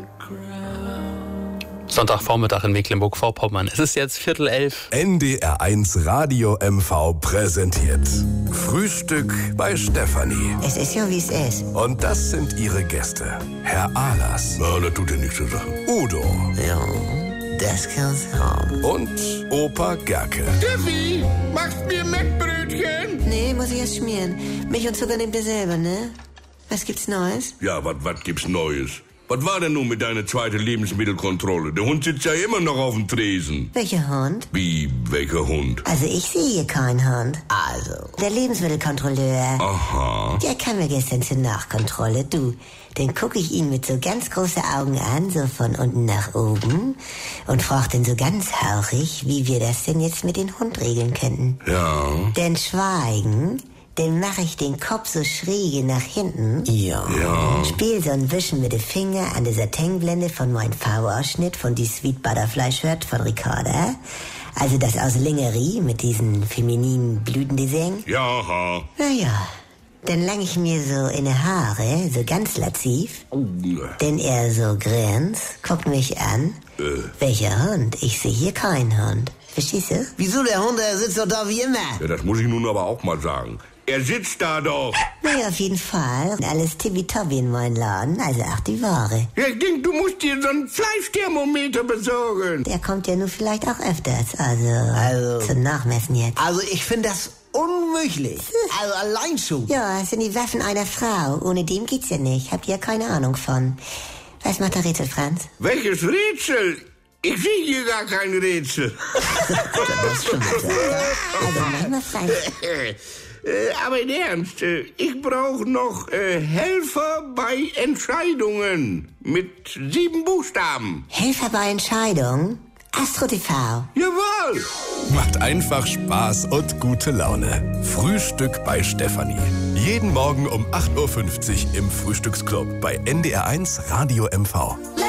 Sonntagvormittag in Mecklenburg-Vorpommern. Es ist jetzt 10:45. NDR1 Radio MV präsentiert Frühstück bei Stefanie. Es ist ja, wie es ist. Und das sind ihre Gäste. Herr Ahlers. Ja, das tut ja nichts zur Sache. Udo. Ja, das kann's haben. Und Opa Gerke. Steffi, machst mir Mettbrötchen? Nee, muss ich erst schmieren. Milch und Zucker nehmt ihr selber, ne? Was gibt's Neues? Ja, was gibt's Neues? Was war denn nun mit deiner zweiten Lebensmittelkontrolle? Der Hund sitzt ja immer noch auf dem Tresen. Welcher Hund? Wie, welcher Hund? Also ich sehe hier keinen Hund. Also, der Lebensmittelkontrolleur. Aha. Der kam mir gestern zur Nachkontrolle. Du, den gucke ich ihn mit so ganz großen Augen an, so von unten nach oben. Und fragt ihn so ganz hauchig, wie wir das denn jetzt mit dem Hund regeln könnten. Ja. Denn Schweigen, dann mache ich den Kopf so schräge nach hinten. Ja. Spiel so ein Wischen mit dem Finger an der Satinblende von meinem V-Ausschnitt von die Sweet Butterfly Shirt von Ricarda. Also das aus Lingerie mit diesen femininen Blütendesign. Ja. Naja, dann lang ich mir so in die Haare, so ganz laziv. Denn er so grinst, guckt mich an. Welcher Hund? Ich sehe hier keinen Hund. Verstehst du? Wieso, der Hund, der sitzt doch da wie immer. Ja, das muss ich nun aber auch mal sagen. Er sitzt da doch. Naja, auf jeden Fall. Alles tippitoppi in meinem Laden, also auch die Ware. Ja, ich denke, du musst dir so einen Fleischthermometer besorgen. Der kommt ja nur vielleicht auch öfters, also zum Nachmessen jetzt. Also ich finde das unmöglich. Also allein schon. Ja, es sind die Waffen einer Frau. Ohne dem geht's ja nicht. Habt ihr keine Ahnung von. Was macht der Rätsel, Franz? Welches Rätsel? Ich sehe hier gar kein Rätsel. Also manchmal, Franz. Aber in Ernst, ich brauche noch Helfer bei Entscheidungen mit 7 Buchstaben. Helfer bei Entscheidungen? Astro TV. Jawohl! Macht einfach Spaß und gute Laune. Frühstück bei Stefanie. Jeden Morgen um 8:50 Uhr im Frühstücksclub bei NDR1 Radio MV.